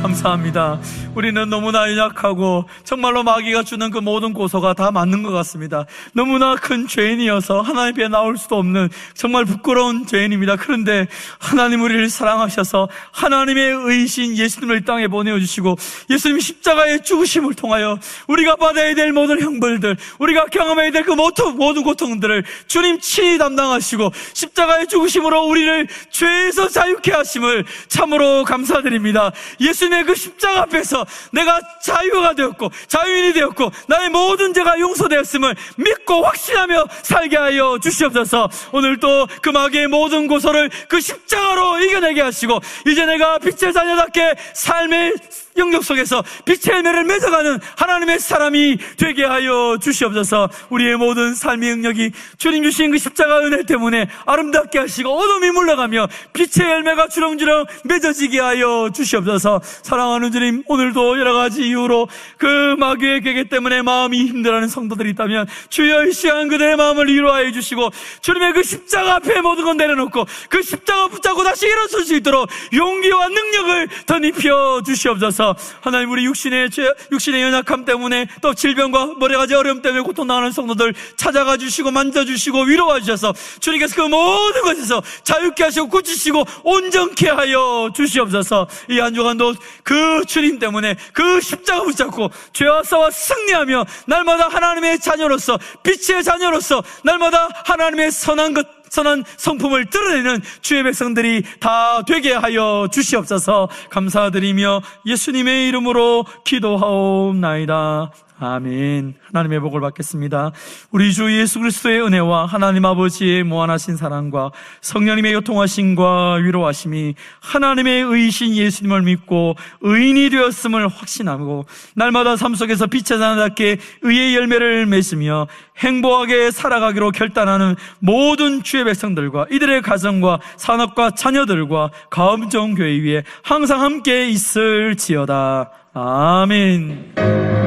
감사합니다. 우리는 너무나 연약하고 정말로 마귀가 주는 그 모든 고소가 다 맞는 것 같습니다. 너무나 큰 죄인이어서 하나님 앞에 나올 수도 없는 정말 부끄러운 죄인입니다. 그런데 하나님 우리를 사랑하셔서 하나님의 의신 예수님을 이 땅에 보내주시고 예수님 십자가의 죽으심을 통하여 우리가 받아야 될 모든 형벌들, 우리가 경험해야 될 그 모든 고통들을 주님 친히 담당하시고 십자가의 죽으심으로 우리를 죄에서 자유케 하심을 참으로 감사드립니다. 예수님의 그 십자가 앞에서 내가 자유가 되었고 자유인이 되었고 나의 모든 죄가 용서되었음을 믿고 확신하며 살게 하여 주시옵소서. 오늘 또 그 마귀의 모든 고소를 그 십자가로 이겨내게 하시고 이제 내가 빛의 자녀답게 삶의 영역 속에서 빛의 열매를 맺어가는 하나님의 사람이 되게 하여 주시옵소서. 우리의 모든 삶의 영역이 주님 주신 그 십자가 은혜 때문에 아름답게 하시고 어둠이 물러가며 빛의 열매가 주렁주렁 맺어지게 하여 주시옵소서. 사랑하는 주님, 오늘도 여러 가지 이유로 그 마귀의 괴계 때문에 마음이 힘들어하는 성도들이 있다면 주여 이 시간 그들의 마음을 위로하여 주시고 주님의 그 십자가 앞에 모든 건 내려놓고 그 십자가 붙잡고 다시 일어설 수 있도록 용기와 능력을 덧입혀 주시옵소서. 하나님, 우리 육신의 연약함 때문에 또 질병과 여러 가지 어려움 때문에 고통당하는 성도들 찾아가 주시고 만져주시고 위로해 주셔서 주님께서 그 모든 것에서 자유케 하시고 고치시고 온전케 하여 주시옵소서. 이 한 주간도 그 주님 때문에 그 십자가 붙잡고 죄와 싸워 승리하며 날마다 하나님의 자녀로서 빛의 자녀로서 날마다 하나님의 선한 성품을 드러내는 주의 백성들이 다 되게 하여 주시옵소서. 감사드리며 예수님의 이름으로 기도하옵나이다. 아멘. 하나님의 복을 받겠습니다. 우리 주 예수 그리스도의 은혜와 하나님 아버지의 무한하신 사랑과 성령님의 교통하심과 위로하심이 하나님의 의신 예수님을 믿고 의인이 되었음을 확신하고 날마다 삶 속에서 빛의 자녀답게 의의 열매를 맺으며 행복하게 살아가기로 결단하는 모든 주의 백성들과 이들의 가정과 산업과 자녀들과 가음정교회 위에 항상 함께 있을지어다. 아멘.